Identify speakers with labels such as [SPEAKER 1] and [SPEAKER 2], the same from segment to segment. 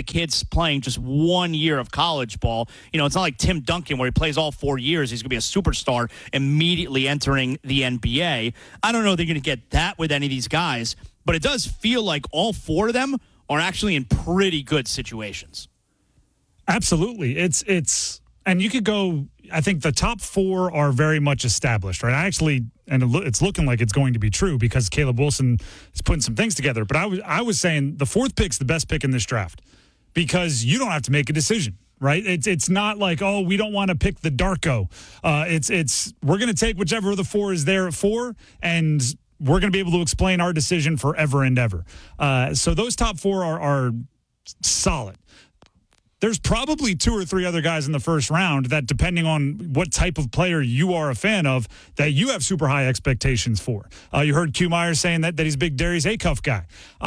[SPEAKER 1] the kid's playing just 1 year of college ball. It's not like Tim Duncan where he plays all 4 years. He's going to be a superstar immediately entering the NBA. I don't know if they're going to get that with any of these guys, but it does feel like all 4 of them are actually in pretty good situations.
[SPEAKER 2] Absolutely. And you could go, I think the top 4 are very much established, right? It's looking like it's going to be true because Caleb Wilson is putting some things together. But I was saying the 4th pick's the best pick in this draft because you don't have to make a decision, right? It's not like, oh, we don't want to pick the Darko. We're going to take whichever of the 4 is there at 4, and we're going to be able to explain our decision forever and ever. So those top 4 are solid. There's probably 2 or 3 other guys in the first round that, depending on what type of player you are a fan of, that you have super high expectations for. You heard Q Meyer saying that he's a big Darius Acuff guy.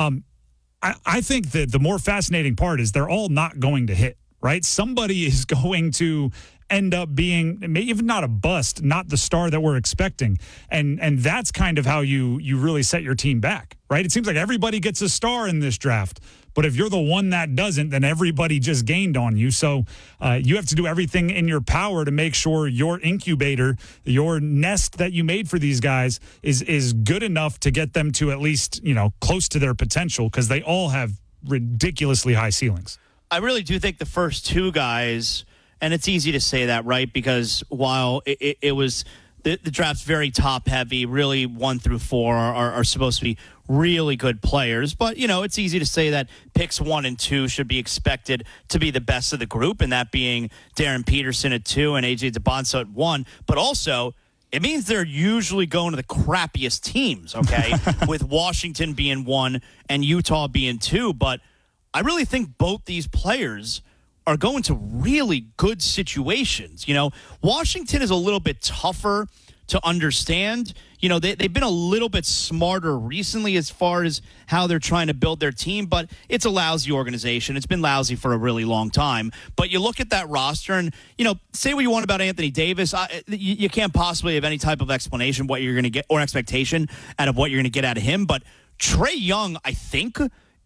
[SPEAKER 2] I think that the more fascinating part is they're all not going to hit, right? Somebody is going to end up being, maybe even not a bust, not the star that we're expecting. And that's kind of how you really set your team back, right? It seems like everybody gets a star in this draft. But if you're the one that doesn't, then everybody just gained on you. So you have to do everything in your power to make sure your incubator, your nest that you made for these guys is good enough to get them to at least, close to their potential because they all have ridiculously high ceilings.
[SPEAKER 1] I really do think the first 2 guys, and it's easy to say that, right? Because while it was the draft's very top heavy, really 1 through 4 are supposed to be really good players. But, it's easy to say that picks 1 and 2 should be expected to be the best of the group, and that being Darren Peterson at 2 and A.J. Debonsa at 1. But also, it means they're usually going to the crappiest teams, okay, with Washington being 1 and Utah being 2. But I really think both these players are going to really good situations. Washington is a little bit tougher to understand. They've been a little bit smarter recently as far as how they're trying to build their team, but it's a lousy organization. It's been lousy for a really long time. But you look at that roster and, say what you want about Anthony Davis. You can't possibly have any type of explanation what you're going to get or expectation out of what you're going to get out of him. But Trae Young, I think,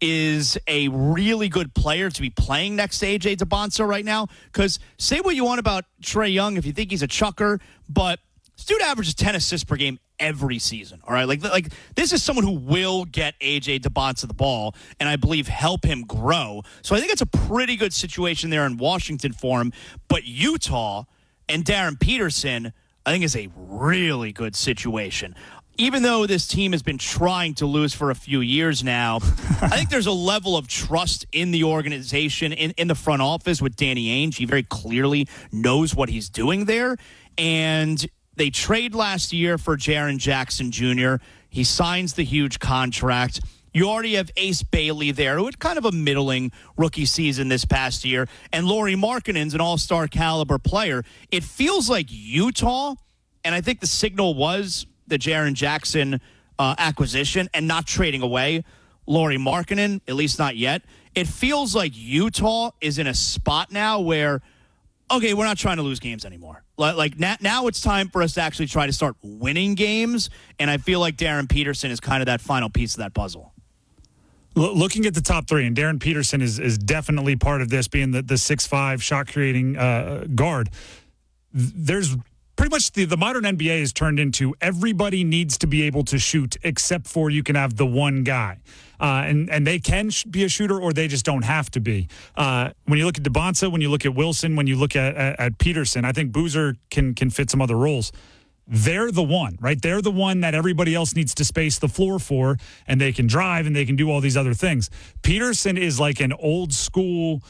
[SPEAKER 1] is a really good player to be playing next to A.J. Debonsa right now. Because say what you want about Trae Young if you think he's a chucker, but this dude averages 10 assists per game every season, all right? Like this is someone who will get A.J. Debonsa the ball and I believe help him grow. So I think it's a pretty good situation there in Washington for him. But Utah and Darren Peterson, I think, is a really good situation. Even though this team has been trying to lose for a few years now, I think there's a level of trust in the organization, in the front office with Danny Ainge. He very clearly knows what he's doing there. And they trade last year for Jaren Jackson Jr. He signs the huge contract. You already have Ace Bailey there, who had kind of a middling rookie season this past year. And Lauri Markkanen's an all-star caliber player. It feels like Utah, and I think the signal was the Jaren Jackson acquisition and not trading away Lauri Markkanen, at least not yet. It feels like Utah is in a spot now where, okay, we're not trying to lose games anymore. Like now it's time for us to actually try to start winning games, and I feel like Darren Peterson is kind of that final piece of that puzzle.
[SPEAKER 2] Looking at the top 3, and Darren Peterson is definitely part of this, being the 6'5" shot-creating guard. There's pretty much the modern NBA has turned into everybody needs to be able to shoot except for you can have the one guy. And they can be a shooter or they just don't have to be. When you look at Debonsa, when you look at Wilson, when you look at Peterson, I think Boozer can fit some other roles. They're the one, right? They're the one that everybody else needs to space the floor for, and they can drive and they can do all these other things. Peterson is like an old school,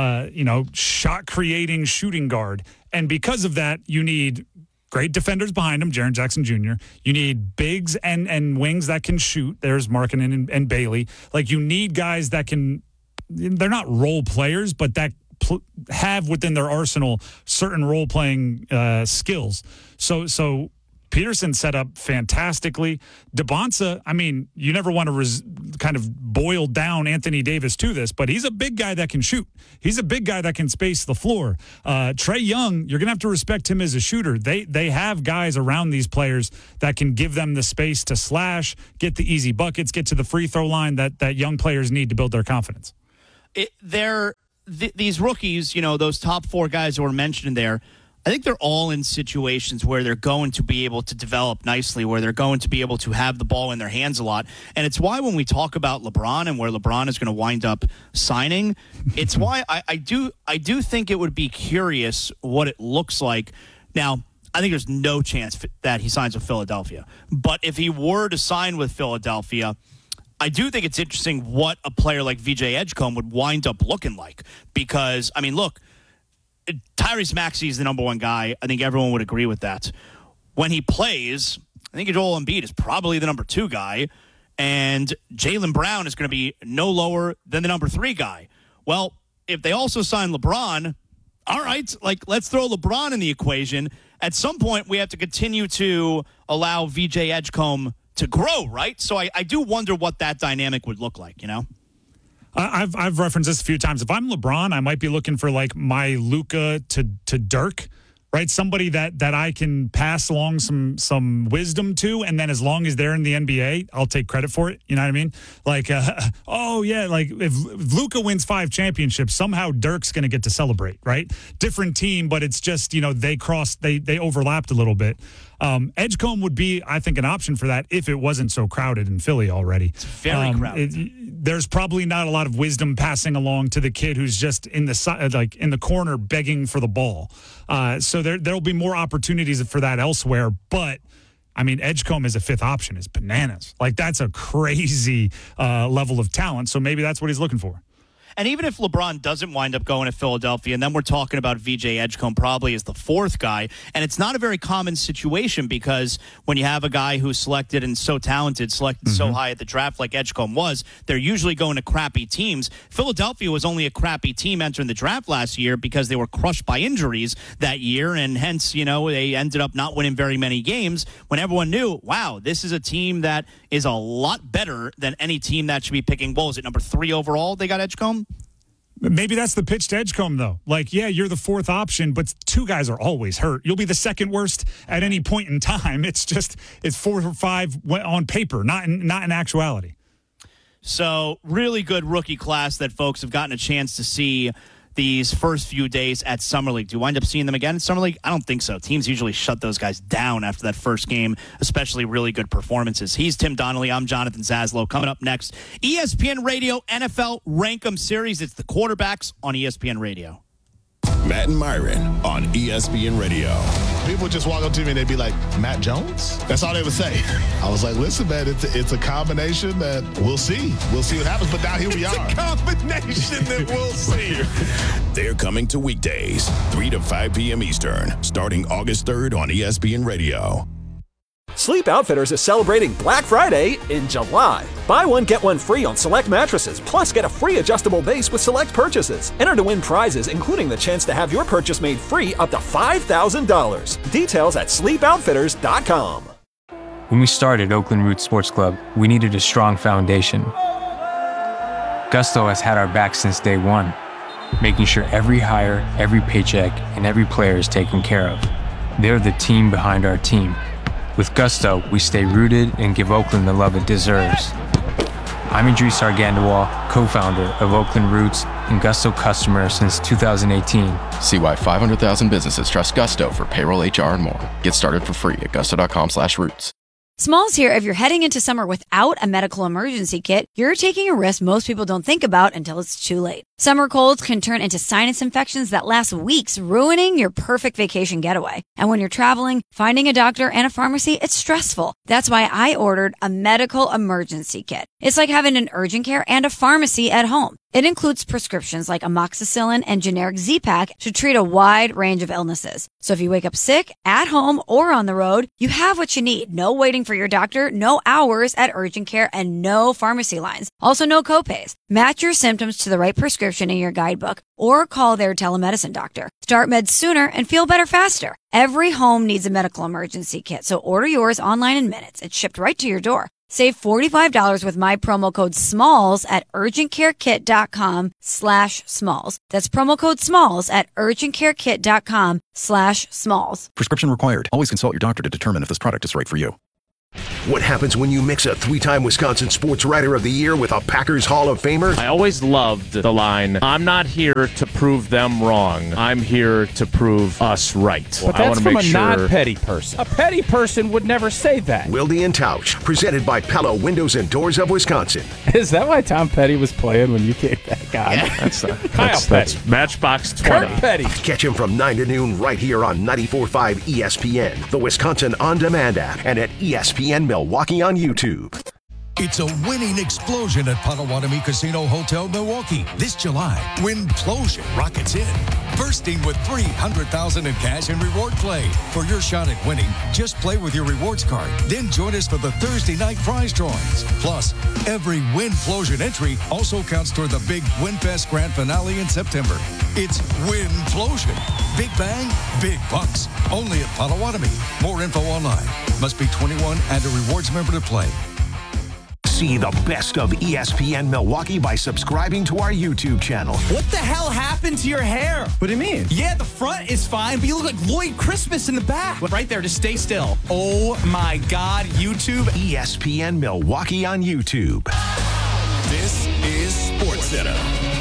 [SPEAKER 2] shot creating shooting guard. And because of that, you need great defenders behind him, Jaren Jackson Jr. You need bigs and wings that can shoot. There's Markkanen and Bailey. Like, you need guys that can, they're not role players, but that have within their arsenal certain role-playing skills. So Peterson set up fantastically. Debonsa, I mean, you never want to kind of boil down Anthony Davis to this, but he's a big guy that can shoot. He's a big guy that can space the floor. Trae Young, you're going to have to respect him as a shooter. They have guys around these players that can give them the space to slash, get the easy buckets, get to the free throw line that young players need to build their confidence.
[SPEAKER 1] these rookies, those top 4 guys who were mentioned there, I think they're all in situations where they're going to be able to develop nicely, where they're going to be able to have the ball in their hands a lot. And it's why when we talk about LeBron and where LeBron is going to wind up signing, it's why I do think it would be curious what it looks like. Now, I think there's no chance that he signs with Philadelphia. But if he were to sign with Philadelphia, I do think it's interesting what a player like VJ Edgecombe would wind up looking like. Because, look, Tyrese Maxey is the number 1 guy. I think everyone would agree with that. When he plays, I think Joel Embiid is probably the number 2 guy, and Jaylen Brown is going to be no lower than the number 3 guy. Well, if they also sign LeBron, all right, let's throw LeBron in the equation. At some point, we have to continue to allow VJ Edgecombe to grow, right? So I do wonder what that dynamic would look like,
[SPEAKER 2] I've referenced this a few times. If I'm LeBron, I might be looking for my Luka to Dirk, right? Somebody that I can pass along some wisdom to, and then as long as they're in the NBA, I'll take credit for it. You know what I mean? If Luka wins 5 championships, somehow Dirk's going to get to celebrate, right? Different team, but it's just they overlapped a little bit. Edgecombe would be, I think, an option for that if it wasn't so crowded in Philly already.
[SPEAKER 1] It's very crowded.
[SPEAKER 2] There's probably not a lot of wisdom passing along to the kid who's just in the corner begging for the ball. So there'll be more opportunities for that elsewhere. But Edgecombe as a 5th option is bananas. That's a crazy level of talent. So maybe that's what he's looking for.
[SPEAKER 1] And even if LeBron doesn't wind up going to Philadelphia, and then we're talking about VJ Edgecombe probably as the 4th guy, and it's not a very common situation because when you have a guy who's selected and so talented, selected so high at the draft like Edgecombe was, they're usually going to crappy teams. Philadelphia was only a crappy team entering the draft last year because they were crushed by injuries that year, and hence, they ended up not winning very many games when everyone knew, wow, this is a team that is a lot better than any team that should be picking. What was it, number 3 overall they got Edgecombe?
[SPEAKER 2] Maybe that's the pitch to Edgecombe, though. You're the 4th option, but 2 guys are always hurt. You'll be the 2nd worst at any point in time. It's 4 or 5 on paper, not in actuality.
[SPEAKER 1] So really good rookie class that folks have gotten a chance to see these first few days at Summer League. Do you wind up seeing them again in Summer League? I don't think so. Teams usually shut those guys down after that first game, especially really good performances. He's Tim Donnelly. I'm Jonathan Zaslow. Coming up next, ESPN Radio NFL Rank'em Series. It's the quarterbacks on ESPN Radio.
[SPEAKER 3] Matt and Myron on ESPN Radio.
[SPEAKER 4] People just walk up to me and they'd be like, Matt Jones? That's all they would say. I was like, listen, man, it's a combination that we'll see. We'll see what happens, but now here we are.
[SPEAKER 3] It's a combination that we'll see. They're coming to weekdays, 3 to 5 p.m. Eastern, starting August 3rd on ESPN Radio.
[SPEAKER 5] Sleep Outfitters is celebrating Black Friday in July. Buy one, get one free on select mattresses, plus get a free adjustable base with select purchases. Enter to win prizes, including the chance to have your purchase made free up to $5,000. Details at sleepoutfitters.com.
[SPEAKER 6] When we started Oakland Roots Sports Club, we needed a strong foundation. Gusto has had our back since day one, making sure every hire, every paycheck, and every player is taken care of. They're the team behind our team. With Gusto, we stay rooted and give Oakland the love it deserves. I'm Idris Argandawal, co-founder of Oakland Roots and Gusto customer since 2018.
[SPEAKER 7] See why 500,000 businesses trust Gusto for payroll, HR, and more. Get started for free at gusto.com/roots.
[SPEAKER 8] Smalls here. If you're heading into summer without a medical emergency kit, you're taking a risk most people don't think about until it's too late. Summer colds can turn into sinus infections that last weeks, ruining your perfect vacation getaway. And when you're traveling, finding a doctor and a pharmacy, it's stressful. That's why I ordered a medical emergency kit. It's like having an urgent care and a pharmacy at home. It includes prescriptions like amoxicillin and generic Z-Pak to treat a wide range of illnesses. So if you wake up sick, at home, or on the road, you have what you need. No waiting for your doctor, no hours at urgent care, and no pharmacy lines. Also no copays. Match your symptoms to the right prescription in your guidebook or call their telemedicine doctor. Start meds sooner and feel better faster. Every home needs a medical emergency kit, so order yours online in minutes. It's shipped right to your door. Save $45 with my promo code SMALLS at urgentcarekit.com/smalls. That's promo code SMALLS at urgentcarekit.com/smalls.
[SPEAKER 9] Prescription required. Always consult your doctor to determine if this product is right for you. What happens when you mix a 3-time Wisconsin Sports Writer of the Year with a Packers Hall of Famer?
[SPEAKER 10] I always loved the line, I'm not here to prove them wrong. I'm here to prove us right.
[SPEAKER 11] But that's from a non-petty person. A petty person would never say that.
[SPEAKER 9] Wilde and Tausch, presented by Pella Windows and Doors of Wisconsin.
[SPEAKER 11] Is that why Tom Petty was playing when you came back on?
[SPEAKER 10] Yeah, that's
[SPEAKER 11] Petty.
[SPEAKER 10] Matchbox 20.
[SPEAKER 11] Kurt Petty.
[SPEAKER 9] Catch him from 9 to noon right here on 94.5 ESPN, the Wisconsin On Demand app, and at ESPN Milwaukee on YouTube.
[SPEAKER 12] It's a winning explosion at Potawatomi Casino Hotel Milwaukee. This July, Winplosion rockets in, bursting with $300,000 in cash and reward play. For your shot at winning, just play with your rewards card. Then join us for the Thursday night prize drawings. Plus, every Winplosion entry also counts toward the big WinFest Grand Finale in September. It's Winplosion. Big bang, big bucks. Only at Potawatomi. More info online. Must be 21 and a rewards member to play.
[SPEAKER 9] See the best of ESPN Milwaukee by subscribing to our YouTube channel.
[SPEAKER 13] What the hell happened to your hair?
[SPEAKER 11] What do you mean?
[SPEAKER 13] Yeah, the front is fine, but you look like Lloyd Christmas in the back. Right there, just stay still. Oh my God, YouTube.
[SPEAKER 9] ESPN Milwaukee on YouTube.
[SPEAKER 3] This is SportsCenter.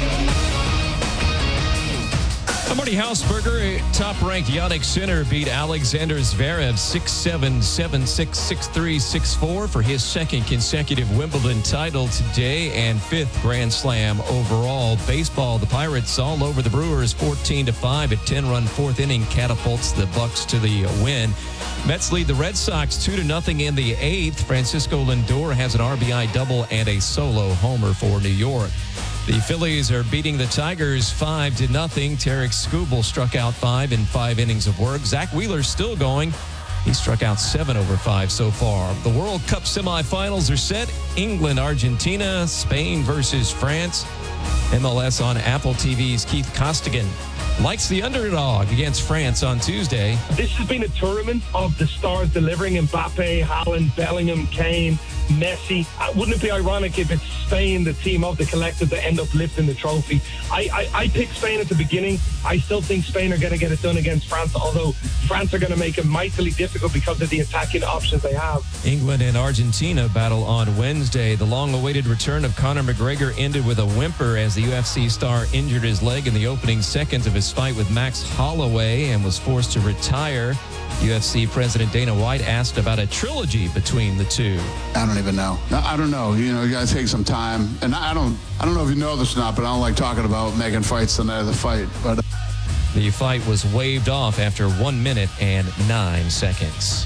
[SPEAKER 14] Marty Hausberger, top-ranked Jannik Sinner beat Alexander Zverev 6-7, 7-6, 6-3, 6-4 for his second consecutive Wimbledon title today and fifth Grand Slam overall. Baseball, the Pirates all over the Brewers 14-5 at 10-run fourth inning catapults the Bucks to the win. Mets lead the Red Sox 2-0 in the eighth. Francisco Lindor has an RBI double and a solo homer for New York. The Phillies are beating the Tigers 5-0. Tarik Skubal struck out 5 in 5 innings of work. Zach Wheeler's still going. He struck out 7 over 5 so far. The World Cup semifinals are set. England, Argentina, Spain versus France. MLS on Apple TV's Keith Costigan likes the underdog against France on Tuesday.
[SPEAKER 15] This has been a tournament of the stars delivering. Mbappe, Haaland, Bellingham, Kane, Messi. Wouldn't it be ironic if it's Spain, the team of the collective, that end up lifting the trophy? I picked Spain at the beginning. I still think Spain are going to get it done against France, although France are going to make it mightily difficult because of the attacking options they have.
[SPEAKER 14] England and Argentina battle on Wednesday. The long-awaited return of Conor McGregor ended with a whimper as the UFC star injured his leg in the opening seconds of his fight with Max Holloway and was forced to retire. UFC President Dana White asked about a trilogy between the two.
[SPEAKER 16] I don't even know. I don't know. You know, you got to take some time. And I don't know if you know this or not, but I don't like talking about making fights the night of the fight. But
[SPEAKER 14] the fight was waved off after 1 minute and 9 seconds.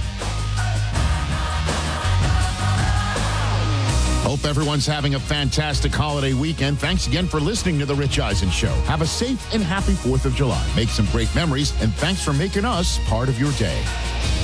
[SPEAKER 17] Hope everyone's having a fantastic holiday weekend. Thanks again for listening to The Rich Eisen Show. Have a safe and happy 4th of July. Make some great memories, and thanks for making us part of your day.